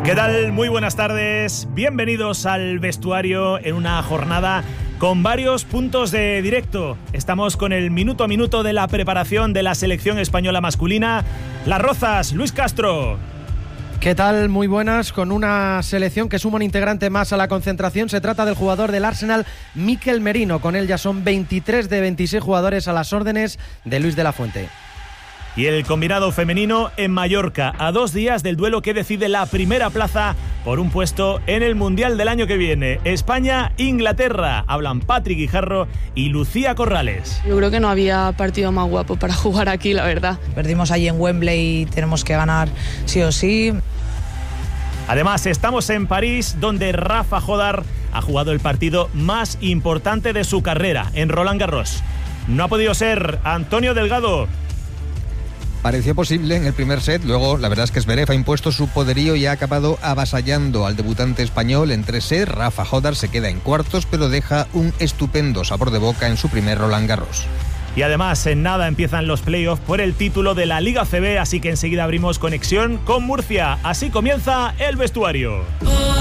¿Qué tal? Muy buenas tardes. Bienvenidos al vestuario en una jornada con varios puntos de directo. Estamos con el minuto a minuto de la preparación de la selección española masculina. Las Rozas, Luis Castro. ¿Qué tal? Muy buenas, con una selección que suma un integrante más a la concentración. Se trata del jugador del Arsenal, Mikel Merino. Con él ya son 23 de 26 jugadores a las órdenes de Luis de la Fuente. Y el combinado femenino en Mallorca, a 2 días del duelo que decide la primera plaza por un puesto en el Mundial del año que viene. España-Inglaterra. Hablan Patrick Guijarro y Lucía Corrales. Yo creo que no había partido más guapo para jugar aquí, la verdad. Perdimos allí en Wembley y tenemos que ganar sí o sí. Además, estamos en París, donde Rafa Jodar ha jugado el partido más importante de su carrera, en Roland Garros. No ha podido ser. Antonio Delgado. Pareció posible en el primer set, luego la verdad es que Zverev ha impuesto su poderío y ha acabado avasallando al debutante español en 3 sets. Rafa Jodar se queda en cuartos, pero deja un estupendo sabor de boca en su primer Roland Garros. Y además, en nada empiezan los playoffs por el título de la Liga CB, así que enseguida abrimos conexión con Murcia. Así comienza el vestuario.